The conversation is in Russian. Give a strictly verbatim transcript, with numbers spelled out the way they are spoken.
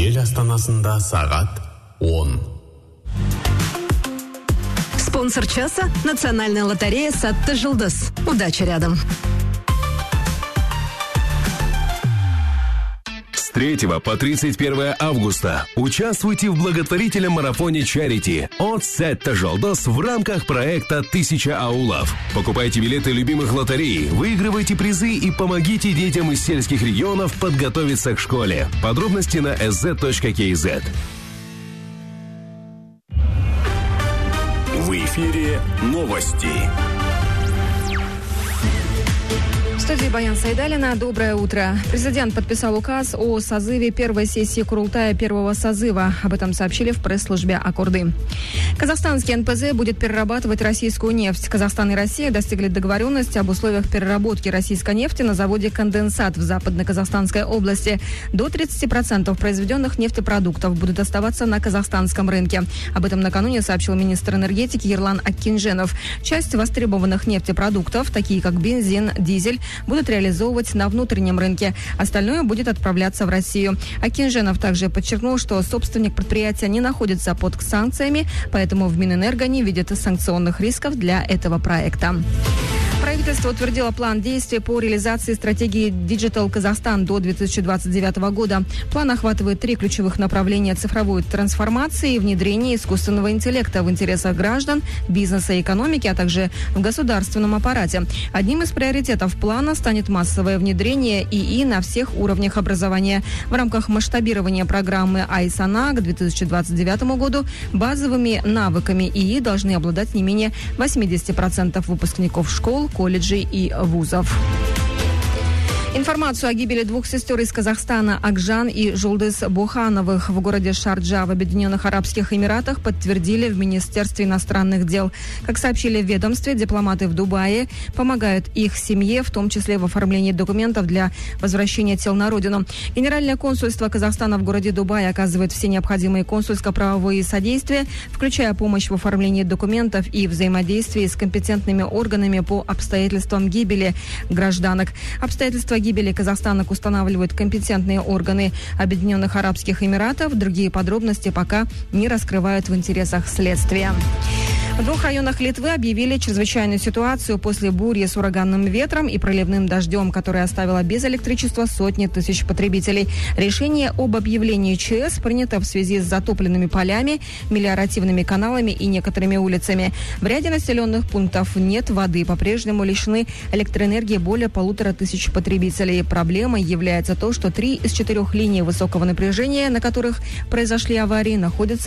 Ел астанасында сағат он. Спонсор часа – национальная лотерея «Сатты Жылдыз». Удачи рядом. С третьего по тридцать первое августа участвуйте в благотворительном марафоне «Чарити» от «Сатты Жылдыз» в рамках проекта «Тысяча аулов». Покупайте билеты любимых лотерей, выигрывайте призы и помогите детям из сельских регионов подготовиться к школе. Подробности на эс зет точка кей зет. В эфире новости. В студии Баян Сайдалина. Доброе утро. Президент подписал указ о созыве первой сессии Курултая первого созыва. Об этом сообщили в пресс-службе Аккорды. Казахстанский эн пэ зэ будет перерабатывать российскую нефть. Казахстан и Россия достигли договоренности об условиях переработки российской нефти на заводе «Конденсат» в Западно-Казахстанской области. До тридцати процентов произведенных нефтепродуктов будут оставаться на казахстанском рынке. Об этом накануне сообщил министр энергетики Ерлан Акинженов. Часть востребованных нефтепродуктов, такие как бензин, дизель, будут реализовывать на внутреннем рынке. Остальное будет отправляться в Россию. Акинженов также подчеркнул, что собственник предприятия не находится под санкциями, поэтому в Минэнерго не видит санкционных рисков для этого проекта. Правительство утвердило план действий по реализации стратегии Digital Казахстан до две тысячи двадцать девятого года. План охватывает три ключевых направления цифровой трансформации и внедрения искусственного интеллекта в интересах граждан, бизнеса и экономики, а также в государственном аппарате. Одним из приоритетов плана станет массовое внедрение ИИ на всех уровнях образования. В рамках масштабирования программы Айсана к две тысячи двадцать девятому году базовыми навыками ИИ должны обладать не менее восемьдесят процентов выпускников школ, колледжей и вузов. Информацию о гибели двух сестер из Казахстана Акжан и Жулдыз Бохановых в городе Шарджа в Объединенных Арабских Эмиратах подтвердили в Министерстве иностранных дел. Как сообщили в ведомстве, дипломаты в Дубае помогают их семье, в том числе в оформлении документов для возвращения тел на родину. Генеральное консульство Казахстана в городе Дубай оказывает все необходимые консульско-правовые содействия, включая помощь в оформлении документов и взаимодействии с компетентными органами по обстоятельствам гибели гражданок. Обстоятельства гибели казахстанок устанавливают компетентные органы Объединенных Арабских Эмиратов. Другие подробности пока не раскрывают в интересах следствия. В двух районах Литвы объявили чрезвычайную ситуацию после бури с ураганным ветром и проливным дождем, которая оставила без электричества сотни тысяч потребителей. Решение об объявлении ЧС принято в связи с затопленными полями, мелиоративными каналами и некоторыми улицами. В ряде населенных пунктов нет воды, по-прежнему лишены электроэнергии более полутора тысяч потребителей. Проблемой является то, что три из четырех линий высокого напряжения, на которых произошли аварии, находятся